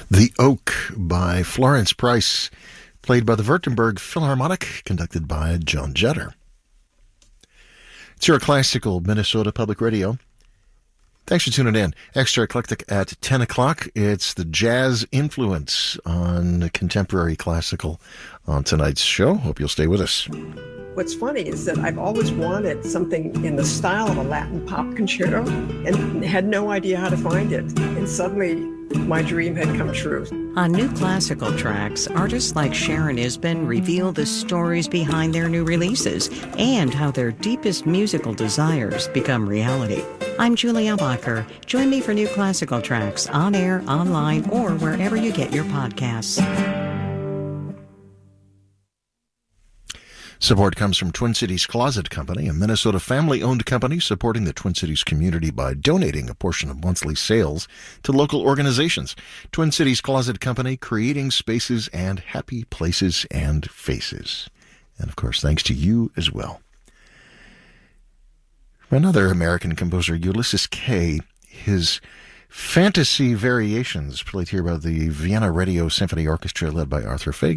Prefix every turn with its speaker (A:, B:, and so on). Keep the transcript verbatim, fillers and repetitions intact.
A: The Oak by Florence Price, played by the Württemberg Philharmonic, conducted by John Jetter. It's your classical Minnesota Public Radio. Thanks for tuning in. Extra Eclectic at ten o'clock. It's the jazz influence on contemporary classical on tonight's show. Hope you'll stay with us.
B: What's funny is that I've always wanted something in the style of a Latin pop concerto and had no idea how to find it. And suddenly, my dream had come true.
C: On New Classical Tracks, artists like Sharon Isbin reveal the stories behind their new releases and how their deepest musical desires become reality. I'm Julie Albacher. Join me for New Classical Tracks on air, online, or wherever you get your podcasts.
A: Support comes from Twin Cities Closet Company, a Minnesota family-owned company supporting the Twin Cities community by donating a portion of monthly sales to local organizations. Twin Cities Closet Company, creating spaces and happy places and faces. And, of course, thanks to you as well. Another American composer, Ulysses Kay, his Fantasy Variations, played here by the Vienna Radio Symphony Orchestra, led by Arthur Fig.